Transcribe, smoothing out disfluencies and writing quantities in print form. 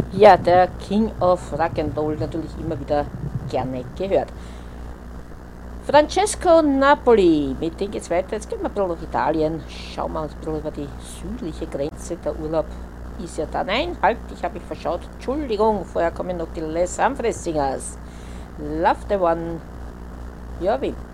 Ja, der King of Rock'n'Roll natürlich immer wieder gerne gehört. Francesco Napoli, mit dem geht's weiter. Jetzt gehen wir ein bisschen nach Italien. Schauen wir uns ein bisschen über die südliche Grenze. Der Urlaub ist ja da. Nein, halt, ich habe mich verschaut. Entschuldigung, vorher kommen noch die Les Humphreys Singers. Love the One. Ja, wie?